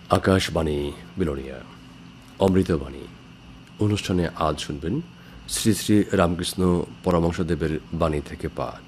আকাশবাণী বিলোনিয়া অমৃতবাণী অনুষ্ঠানে আজ শুনবেন শ্রী শ্রী রামকৃষ্ণ পরমহংসদেবের বাণী থেকে পাঠ।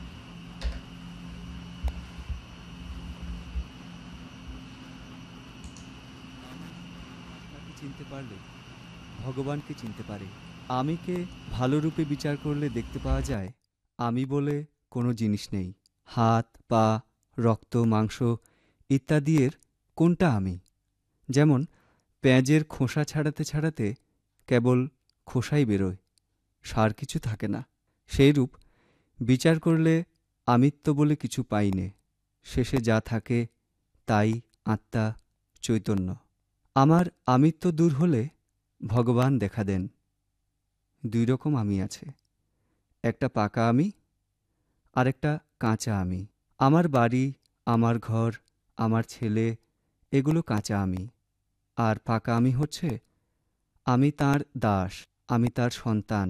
আপনাকে চিনতে পারলে ভগবানকে চিনতে পারে। আমিকে ভালো রূপে বিচার করলে দেখতে পাওয়া যায় আমি বলে কোনো জিনিস নেই। হাত, পা, রক্ত, মাংস ইত্যাদি এর কোনটা আমি? যেমন পেঁয়াজের খোসা ছাড়াতে ছাড়াতে কেবল খোসাই বেরোয়, সার কিছু থাকে না। সেইরূপ বিচার করলে আমিত্ব বলে কিছু পাই নে, শেষে যা থাকে তাই আত্মা, চৈতন্য। আমার আমিত্ব দূর হলে ভগবান দেখা দেন। দুই রকম আমি আছে, একটা পাকা আমি আর একটা কাঁচা আমি। আমার বাড়ি, আমার ঘর, আমার ছেলে, এগুলো কাঁচা আমি। আর পাকা আমি হচ্ছে আমি তাঁর দাস, আমি তার সন্তান,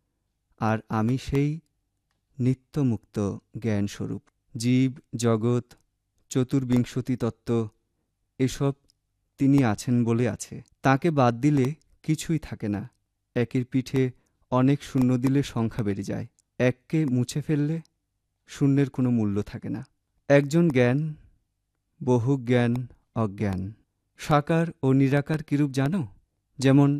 আর আমি সেই নিত্যমুক্ত জ্ঞানস্বরূপ। জীব, জগৎ, চতুর্বিংশতি তত্ত্ব এসব তিনি আছেন বলে আছে। তাকে বাদ দিলে কিছুই থাকে না। একের পিঠে অনেক শূন্য দিলে সংখ্যা বেড়ে যায়, এককে মুছে ফেললে শূন্যের কোনো মূল্য থাকে না। একজন জ্ঞান, বহু জ্ঞান, অজ্ঞান। সাকার ও নিরাকার কিরূপ জানো? যেমন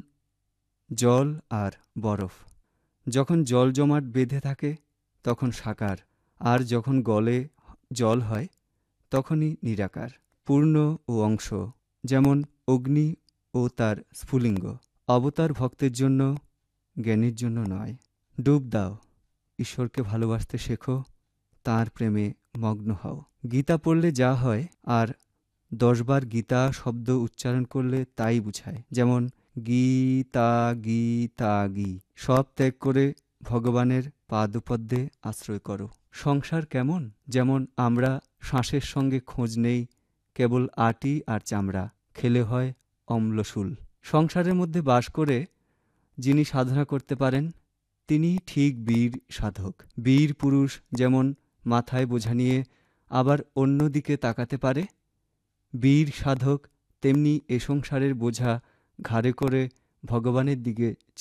জল আর বরফ। যখন জল জমাট বেঁধে থাকে তখন সাকার, আর যখন গলে জল হয় তখনই নিরাকার। পূর্ণ ও অংশ, যেমন অগ্নি ও তার স্ফুলিঙ্গ। অবতার ভক্তের জন্য, জ্ঞানীর জন্য নয়। ডুব দাও, ঈশ্বরকে ভালোবাসতে শেখো, তাঁর প্রেমে মগ্ন হও। গীতা পড়লে যা হয় আর 10 বার গীতা শব্দ উচ্চারণ করলে তাই বুঝায়। যেমন গীতা গীতা গী। সব ত্যাগ করে ভগবানের পাদপদ্মে আশ্রয় করো। সংসার কেমন? যেমন আমরা শ্বাসের সঙ্গে খোঁজ নেই, কেবল আটি আর চামড়া, খেলে হয় অম্লশূল। সংসারের মধ্যে বাস করে যিনি সাধনা করতে পারেন তিনি ঠিক বীর সাধক। বীর পুরুষ যেমন মাথায় বোঝা নিয়ে আবার অন্য দিকে তাকাতে পারে, বীর সাধক তেমনি এ সংসারের বোঝা ঘাড়ে করে ভগবানের দিকে